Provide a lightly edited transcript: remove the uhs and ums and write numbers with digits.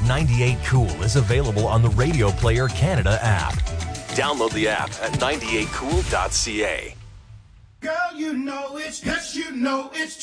98 Cool is available on the Radio Player Canada app. Download the app at 98cool.ca. Girl, you know it's, yes, you know it's